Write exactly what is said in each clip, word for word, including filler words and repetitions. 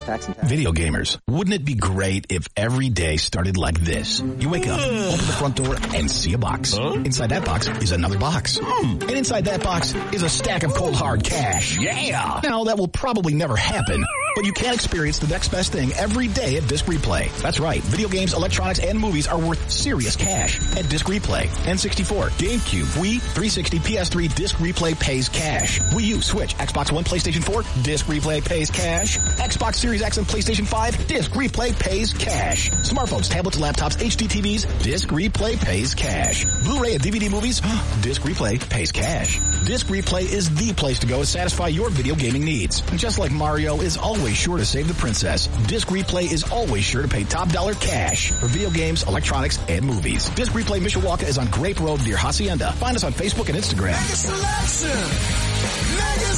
tax and tax. Video gamers, wouldn't it be great if every day started like this? You wake up, open the front door, and see a box. Huh? Inside that box is another box. Hmm. And inside that box is a stack of cold hard cash. Yeah! Now, that will probably never happen, but you can experience the next best thing every day at Disc Replay. That's right. Video games, electronics, and movies are worth serious cash at Disc Replay. N sixty-four, GameCube, Wii, three sixty, P S three, Disc Replay pays cash. Wii U, Switch, Xbox One, PlayStation four, Disc Replay pays cash. Xbox Series X and PlayStation five, Disc Replay pays cash. Smartphones, tablets, laptops, H D T Vs, Disc Replay pays cash. Blu-ray and D V D movies, Disc Replay pays cash. Disc Replay is the place to go to satisfy your video gaming needs. Just like Mario is always sure to save the princess, Disc Replay is always sure to pay top dollar cash for video games, electronics, and movies. Disc Replay Mishawaka is on Grape Road near Hacienda. Find us on Facebook and Instagram. Mega selection, mega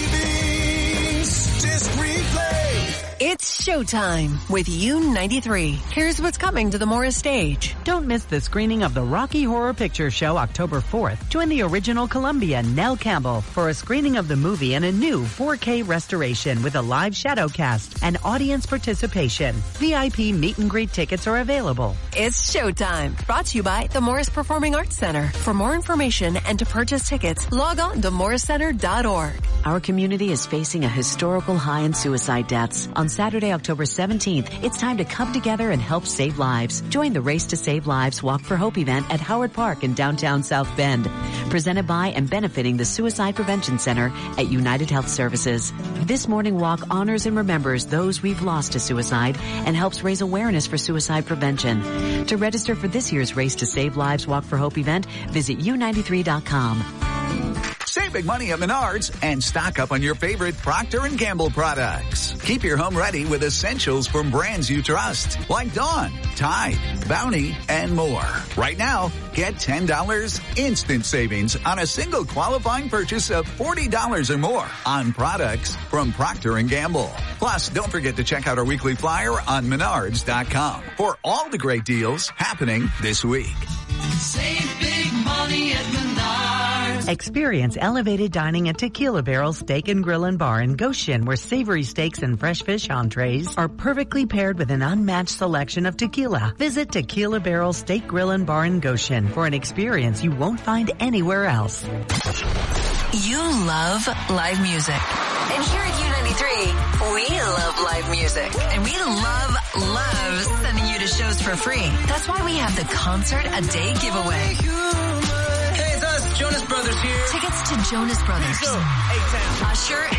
savings, Disc Replay. It's showtime with U ninety-three. Here's what's coming to the Morris stage. Don't miss the screening of the Rocky Horror Picture Show October fourth. Join the original Columbia, Nell Campbell, for a screening of the movie in a new four K restoration with a live shadow cast and audience participation. V I P meet and greet tickets are available. It's showtime. Brought to you by the Morris Performing Arts Center. For more information and to purchase tickets, log on to morris center dot org. Our community is facing a historical high in suicide deaths. On Saturday, October seventeenth, it's time to come together and help save lives. Join the Race to Save Lives Walk for Hope event at Howard Park in downtown South Bend. Presented by and benefiting the Suicide Prevention Center at United Health Services. This morning walk honors and remembers those we've lost to suicide and helps raise awareness for suicide prevention. To register for this year's Race to Save Lives Walk for Hope event, visit U ninety-three dot com. Save big money at Menards and stock up on your favorite Procter and Gamble products. Keep your home ready with essentials from brands you trust, like Dawn, Tide, Bounty, and more. Right now, get ten dollars instant savings on a single qualifying purchase of forty dollars or more on products from Procter and Gamble. Plus, don't forget to check out our weekly flyer on menards dot com for all the great deals happening this week. Save big money at Menards. Experience elevated dining at Tequila Barrel Steak and Grill and Bar in Goshen, where savory steaks and fresh fish entrees are perfectly paired with an unmatched selection of tequila. Visit Tequila Barrel Steak Grill and Bar in Goshen for an experience you won't find anywhere else. You love live music. And here at U ninety-three, we love live music. And we love, love sending you to shows for free. That's why we have the Concert a Day giveaway. Hey, it's us, Jonas Brothers here. Tickets to Jonas Brothers, A-Town, Usher,